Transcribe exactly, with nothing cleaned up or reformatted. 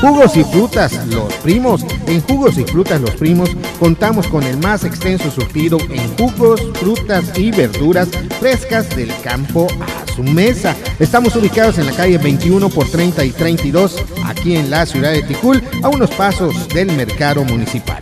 Jugos y frutas Los Primos. En Jugos y frutas Los Primos contamos con el más extenso surtido en jugos, frutas y verduras frescas del campo a su mesa. Estamos ubicados en la calle veintiuno por treinta y treinta y dos, aquí en la ciudad de Ticul, a unos pasos del mercado municipal.